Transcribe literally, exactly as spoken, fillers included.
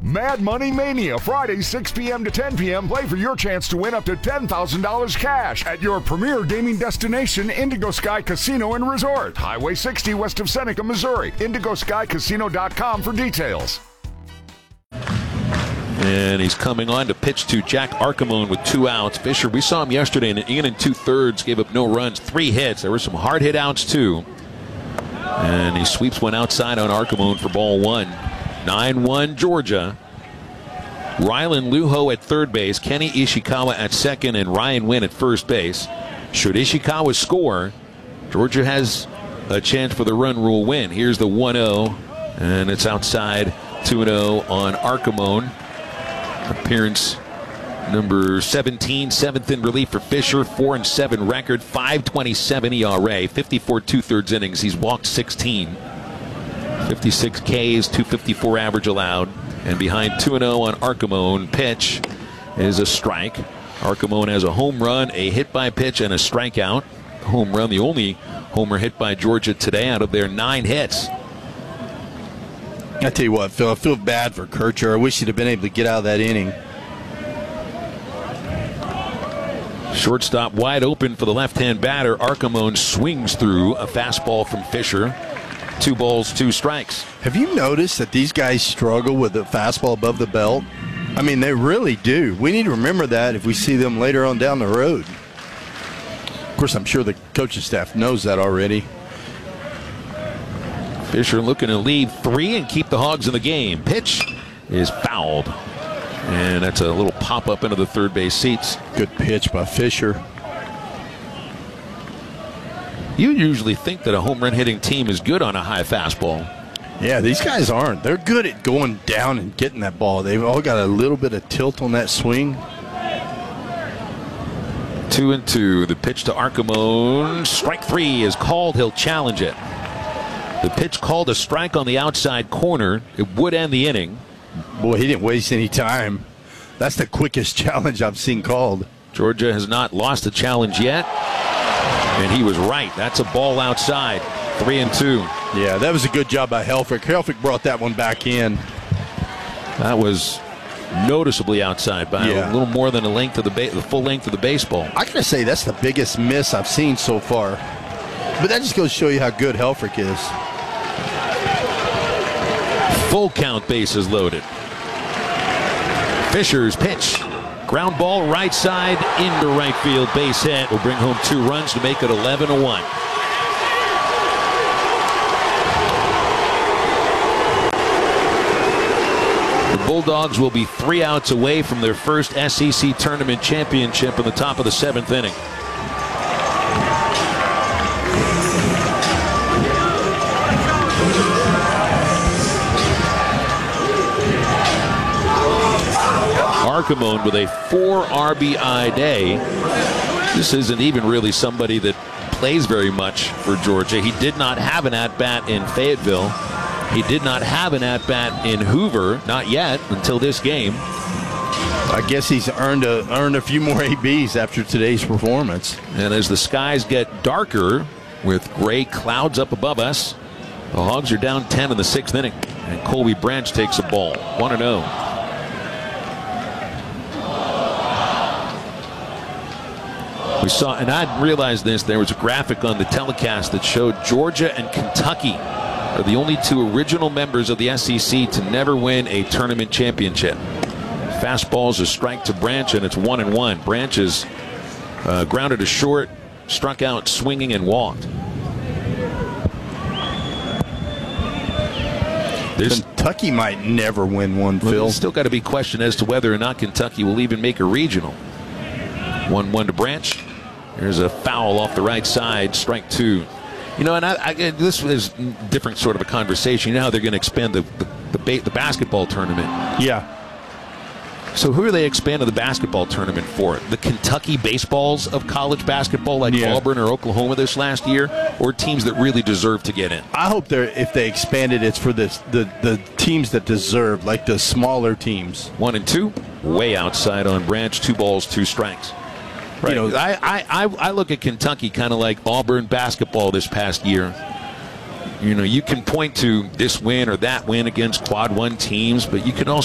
Mad Money Mania, Friday, six p.m. to ten p.m. Play for your chance to win up to ten thousand dollars cash at your premier gaming destination, Indigo Sky Casino and Resort. Highway sixty west of Seneca, Missouri. indigo sky casino dot com for details. And he's coming on to pitch to Jack Archimone with two outs. Fisher, we saw him yesterday in an inning and two-thirds, gave up no runs, three hits. There were some hard hit outs, too. And he sweeps one outside on Archimone for ball one. nine one Georgia. Rylan Luho at third base, Kenny Ishikawa at second, and Ryan Wynn at first base. Should Ishikawa score, Georgia has a chance for the run rule win. Here's the one oh, and it's outside. two oh on Archimone. Appearance number seventeen, seventh in relief for Fisher, four and seven record, five twenty-seven E R A, fifty-four two-thirds innings. He's walked sixteen. fifty-six Ks, two fifty-four average allowed. And behind two oh on Archimone, pitch is a strike. Archimone has a home run, a hit by pitch, and a strikeout. Home run, the only homer hit by Georgia today out of their nine hits. I tell you what, Phil, I feel bad for Kircher. I wish he'd have been able to get out of that inning. Shortstop wide open for the left-hand batter. Archimone swings through a fastball from Fisher. Two balls, two strikes. Have you noticed that these guys struggle with the fastball above the belt? I mean, they really do. We need to remember that if we see them later on down the road. Of course, I'm sure the coaching staff knows that already. Fisher looking to lead three and keep the Hogs in the game. Pitch is fouled. And that's a little pop-up into the third base seats. Good pitch by Fisher. You usually think that a home run hitting team is good on a high fastball. Yeah, these guys aren't. They're good at going down and getting that ball. They've all got a little bit of tilt on that swing. Two and two. The pitch to Archimone. Strike three is called. He'll challenge it. The pitch called a strike on the outside corner. It would end the inning. Boy, he didn't waste any time. That's the quickest challenge I've seen called. Georgia has not lost a challenge yet. And he was right. That's a ball outside. Three and two. Yeah, that was a good job by Helfrich. Helfrich brought that one back in. That was noticeably outside by yeah. a little more than the length of the ba- the full length of the baseball. I gotta say that's the biggest miss I've seen so far. But that just goes to show you how good Helfrich is. Full count, bases loaded. Fisher's pitch. Ground ball right side into right field, base hit. Will bring home two runs to make it eleven to one. The Bulldogs will be three outs away from their first S E C tournament championship in the top of the seventh inning. Archimone with a four R B I day. This isn't even really somebody that plays very much for Georgia. He did not have an at-bat in Fayetteville. He did not have an at-bat in Hoover, not yet, until this game. I guess he's earned a, earned a few more A Bs after today's performance. And as the skies get darker with gray clouds up above us, the Hogs are down ten in the sixth inning. And Colby Branch takes a ball. one and oh. We saw, and I realized this, there was a graphic on the telecast that showed Georgia and Kentucky are the only two original members of the S E C to never win a tournament championship. Fastball's a strike to Branch, and it's one and one. Branch is uh, grounded to short, struck out swinging, and walked. There's, Kentucky might never win one, Phil. Well, still got to be questioned as to whether or not Kentucky will even make a regional. one one to Branch. There's a foul off the right side, strike two. You know, and I, I, this is different sort of a conversation. You know how they're going to expand the the, the, ba- the basketball tournament. Yeah. So who are they expanding the basketball tournament for? The Kentucky baseballs of college basketball, like yeah. Auburn or Oklahoma this last year, or teams that really deserve to get in? I hope they're if they expanded, it's for this, the the teams that deserve, like the smaller teams. One and two, way outside on Branch. Two balls, two strikes. Right. You know, I, I, I, I look at Kentucky kind of like Auburn basketball this past year. You know, you can point to this win or that win against quad one teams, but you can also